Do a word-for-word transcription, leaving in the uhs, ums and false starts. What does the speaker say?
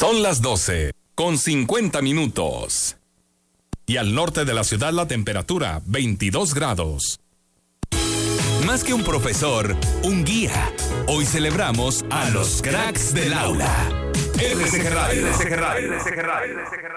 Son las doce, con cincuenta minutos. Y al norte de la ciudad la temperatura, veintidós grados. Más que un profesor, un guía. Hoy celebramos a los cracks del aula. R C G Radio. R C G Radio.